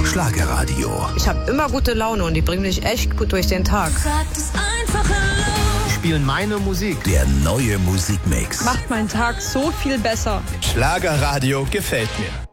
Schlagerradio. Ich habe immer gute Laune und die bringen mich echt gut durch den Tag. Die spielen meine Musik. Der neue Musikmix. Macht meinen Tag so viel besser. Schlagerradio gefällt mir.